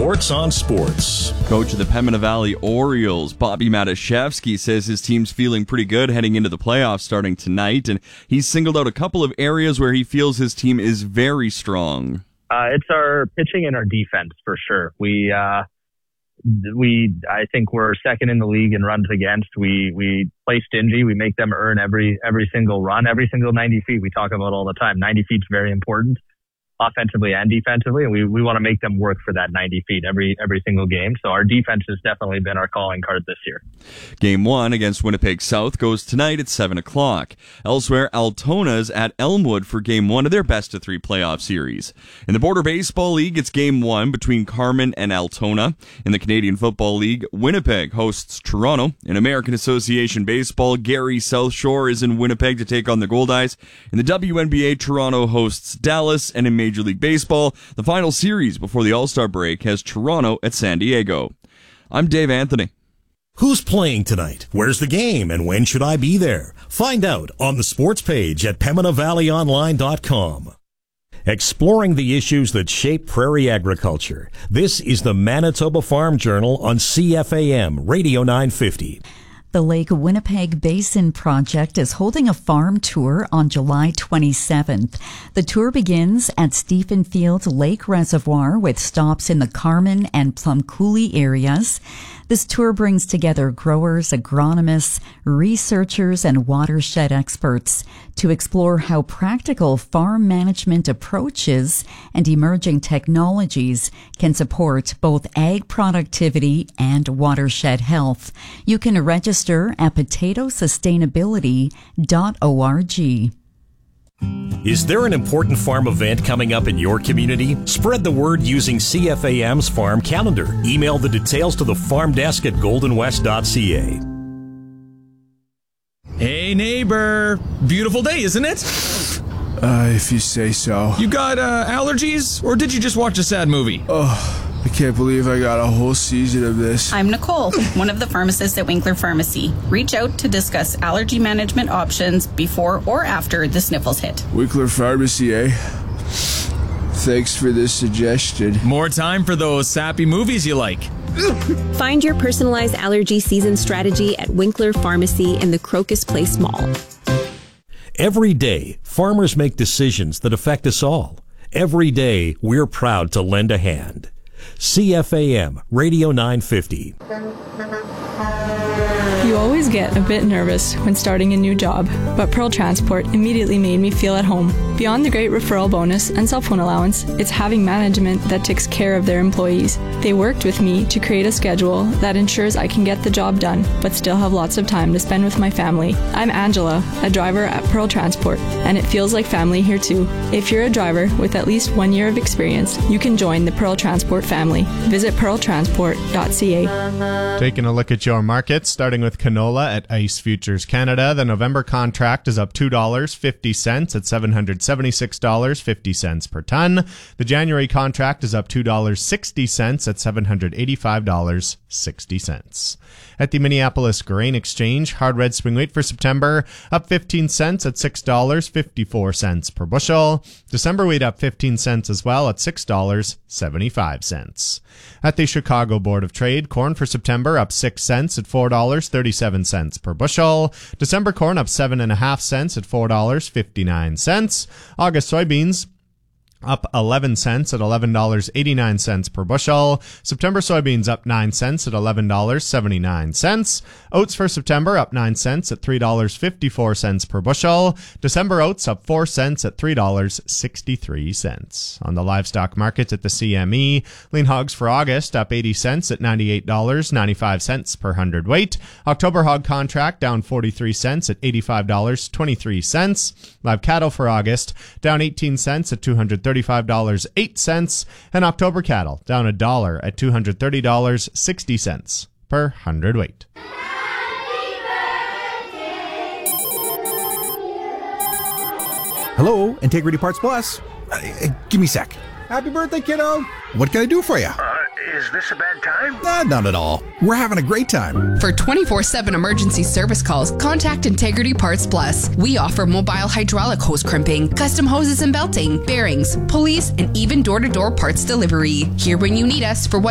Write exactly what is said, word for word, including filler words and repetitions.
Sports on Sports. Coach of the Pembina Valley Orioles, Bobby Matuszewski, says his team's feeling pretty good heading into the playoffs starting tonight, and he's singled out a couple of areas where he feels his team is very strong. Uh, it's our pitching and our defense for sure. We, uh, we, I think we're second in the league in runs against. We, we play stingy. We make them earn every, every single run, every single ninety feet. We talk about all the time. ninety feet's very important, offensively and defensively, and we, we want to make them work for that ninety feet every every single game. So our defense has definitely been our calling card this year. Game one against Winnipeg South goes tonight at seven o'clock. Elsewhere, Altona's at Elmwood for Game one of their best-of-three playoff series. In the Border Baseball League, it's Game one between Carman and Altona. In the Canadian Football League, Winnipeg hosts Toronto. In American Association Baseball, Gary South Shore is in Winnipeg to take on the Goldeyes. In the W N B A, Toronto hosts Dallas, and in Major League Baseball, the final series before the All-Star break has Toronto at San Diego. I'm Dave Anthony. Who's playing tonight? Where's the game? And when should I be there? Find out on the sports page at Pembina Valley Online dot com. Exploring the issues that shape prairie agriculture. This is the Manitoba Farm Journal on C F A M Radio nine fifty. The Lake Winnipeg Basin Project is holding a farm tour on July twenty-seventh. The tour begins at Stephenfield Lake Reservoir with stops in the Carman and Plum Coulee areas. This tour brings together growers, agronomists, researchers, and watershed experts to explore how practical farm management approaches and emerging technologies can support both ag productivity and watershed health. You can register at potato sustainability dot org. Is there an important farm event coming up in your community? Spread the word using C F A M's farm calendar. Email the details to the farm desk at golden west dot c a. Hey neighbor, beautiful day, isn't it? Uh, if you say so. You got uh, allergies, or did you just watch a sad movie? Oh, I can't believe I got a whole season of this. I'm Nicole, one of the pharmacists at Winkler Pharmacy. Reach out to discuss allergy management options before or after the sniffles hit. Winkler Pharmacy, eh? Thanks for this suggestion. More time for those sappy movies you like. Find your personalized allergy season strategy at Winkler Pharmacy in the Crocus Place Mall. Every day, farmers make decisions that affect us all. Every day, we're proud to lend a hand. C F A M Radio nine fifty. You always get a bit nervous when starting a new job, but Pearl Transport immediately made me feel at home. Beyond the great referral bonus and cell phone allowance, it's having management that takes care of their employees. They worked with me to create a schedule that ensures I can get the job done, but still have lots of time to spend with my family. I'm Angela, a driver at Pearl Transport, and it feels like family here too. If you're a driver with at least one year of experience, you can join the Pearl Transport family. Visit pearl transport dot c a. Taking a look at your markets, starting with canola at Ice Futures Canada. The November contract is up two dollars and fifty cents at seven hundred seventy-six dollars and fifty cents per ton. The January contract is up two dollars and sixty cents at seven hundred eighty-five dollars and sixty cents. At the Minneapolis Grain Exchange, hard red spring wheat for September up fifteen cents at six dollars and fifty-four cents per bushel. December wheat up fifteen cents as well at six dollars and seventy-five cents. At the Chicago Board of Trade, corn for September up six cents at four dollars and thirty-seven cents per bushel. December corn up seven point five cents at four dollars and fifty-nine cents. August soybeans up eleven cents at eleven dollars and eighty-nine cents per bushel. September soybeans up nine cents at eleven dollars and seventy-nine cents. Oats for September up nine cents at three dollars and fifty-four cents per bushel. December oats up four cents at three dollars and sixty-three cents. On the livestock market at the C M E, lean hogs for August up eighty cents at ninety-eight dollars and ninety-five cents per hundredweight. October hog contract down forty-three cents at eighty-five dollars and twenty-three cents. Live cattle for August down eighteen cents at two hundred thirty-five dollars and eight cents, and October cattle down a dollar at two hundred thirty dollars and sixty cents per hundredweight. Hello, Integrity Parts Plus. Uh, uh, give me a sec. Happy birthday, kiddo. What can I do for you? Uh, is this a bad time? Uh, not at all. We're having a great time. For twenty-four seven emergency service calls, contact Integrity Parts Plus. We offer mobile hydraulic hose crimping, custom hoses and belting, bearings, pulleys, and even door-to-door parts delivery. Here when you need us for what